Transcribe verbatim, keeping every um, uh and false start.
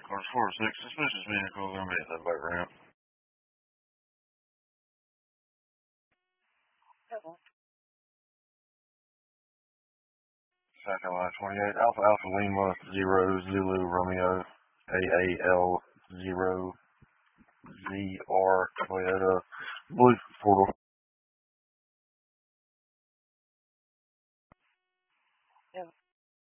Cars four or six suspicious vehicles gonna be at that bike ramp. Second line twenty-eight, Alpha Alpha Lima, zero Zulu Romeo, A A L zero Z R Toyota, blue.